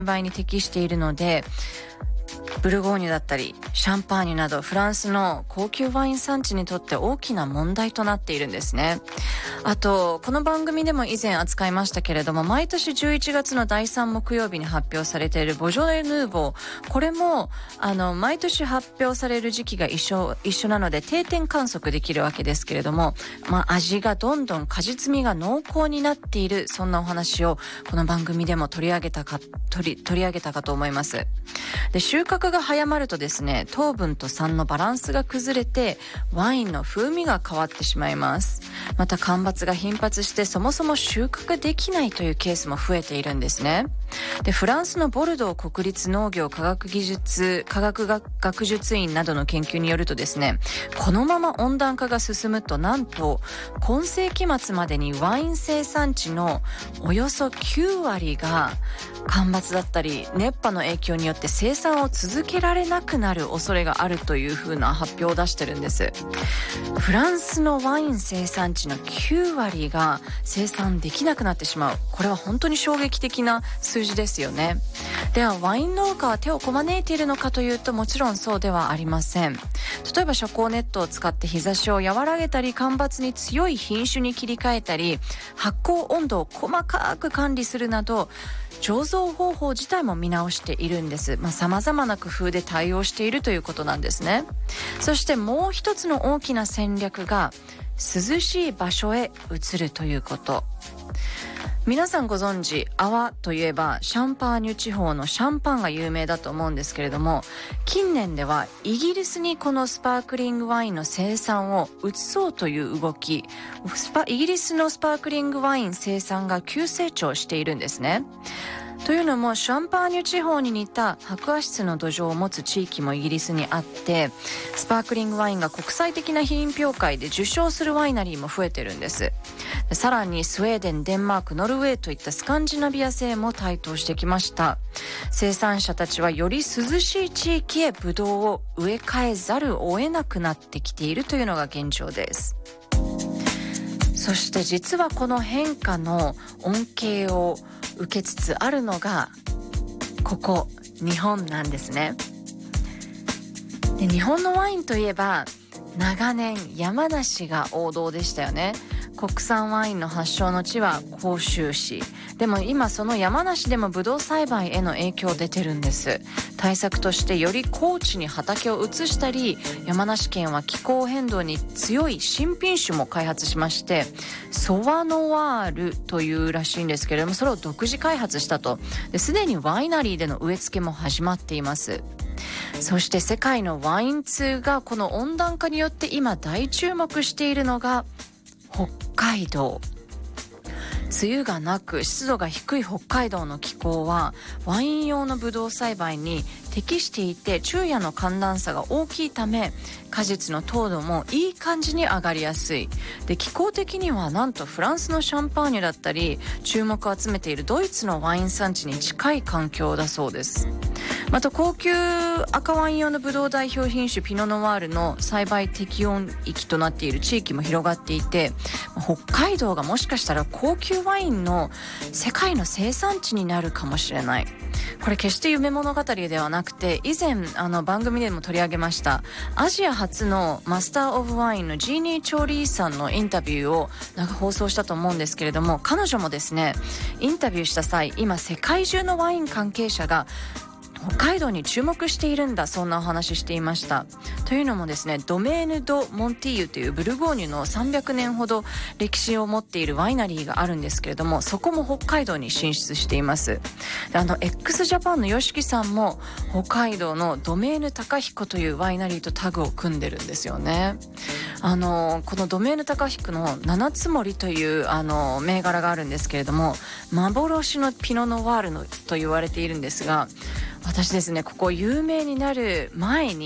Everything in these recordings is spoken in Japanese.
売に適しているので、ブルゴーニュだったりシャンパーニュなどフランスの高級ワイン産地にとって大きな問題となっているんですね。あとこの番組でも以前扱いましたけれども、毎年11月の第3木曜日に発表されているボジョレ・ヌーボー、これも毎年発表される時期が一緒なので定点観測できるわけですけれども、味がどんどん果実味が濃厚になっている、そんなお話をこの番組でも取り上げたかと思います。で、収穫が早まるとですね、糖分と酸のバランスが崩れてワインの風味が変わってしまいます。また干ばつが頻発してそもそも収穫できないというケースも増えているんですね。で、フランスのボルドー国立農業科学学術院などの研究によるとですね、このまま温暖化が進むとなんと今世紀末までにワイン生産地のおよそ9割が干ばつだったり熱波の影響によって生産を続けられなくなる恐れがあるというふうな発表を出してるんです。フランスのワイン生産地の9割が生産できなくなってしまう。これは本当に衝撃的な数字ですよね。ではワイン農家は手をこまねいているのかというと、もちろんそうではありません。例えば遮光ネットを使って日差しを和らげたり、干ばつに強い品種に切り替えたり、発酵温度を細かく管理するなど醸造方法自体も見直しているんです。様々な工夫で対応しているということなんですね。そしてもう一つの大きな戦略が涼しい場所へ移るということ。皆さんご存知、泡といえばシャンパーニュ地方のシャンパンが有名だと思うんですけれども、近年ではイギリスにこのスパークリングワインの生産を移そうという動き、イギリスのスパークリングワイン生産が急成長しているんですね。というのもシャンパーニュ地方に似た白亜質の土壌を持つ地域もイギリスにあって、スパークリングワインが国際的な品評会で受賞するワイナリーも増えてるんです。さらにスウェーデン、デンマーク、ノルウェーといったスカンジナビア製も台頭してきました。生産者たちはより涼しい地域へブドウを植え替えざるを得なくなってきているというのが現状です。そして実はこの変化の恩恵を受けつつあるのがここ日本なんですね。で、日本のワインといえば長年山梨が王道でしたよね。国産ワインの発祥の地は甲州市でも、今その山梨でもブドウ栽培への影響出てるんです。対策としてより高地に畑を移したり、山梨県は気候変動に強い新品種も開発しまして、ソワノワールというらしいんですけれども、それを独自開発したと。すでにワイナリーでの植え付けも始まっています。そして世界のワイン通がこの温暖化によって今大注目しているのが北海道。梅雨がなく湿度が低い北海道の気候はワイン用のブドウ栽培に適していて、昼夜の寒暖差が大きいため果実の糖度もいい感じに上がりやすい。で、気候的にはなんとフランスのシャンパーニュだったり注目を集めているドイツのワイン産地に近い環境だそうです。また高級赤ワイン用のブドウ代表品種ピノノワールの栽培適温域となっている地域も広がっていて、北海道がもしかしたら高級ワインの世界の生産地になるかもしれない。これ決して夢物語ではなくて、以前番組でも取り上げましたアジア初のマスターオブワインのジーニー・チョーリーさんのインタビューを放送したと思うんですけれども、彼女もですね、インタビューした際、今世界中のワイン関係者が北海道に注目しているんだ、そんなお話していました。というのもですね、ドメーヌ・ド・モンティーユというブルゴーニュの300年ほど歴史を持っているワイナリーがあるんですけれども、そこも北海道に進出しています。で、x ジャパンの YOSHIKI さんも北海道のドメーヌ・タカヒコというワイナリーとタグを組んでるんですよね。このドメーヌ・タカヒコの七つ森という銘柄があるんですけれども、幻のピノノワールのと言われているんですが、私ですね、ここ有名になる前に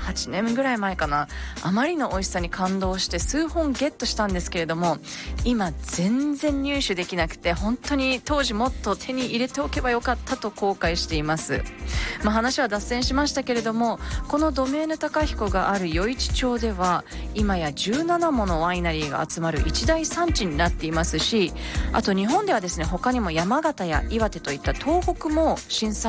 8年ぐらい前かな、あまりの美味しさに感動して数本ゲットしたんですけれども、今全然入手できなくて、本当に当時もっと手に入れておけばよかったと後悔しています。話は脱線しましたけれども、このドメーヌ高彦がある余市町では今や17ものワイナリーが集まる一大産地になっていますし、あと日本ではですね、他にも山形や岩手といった東北も新産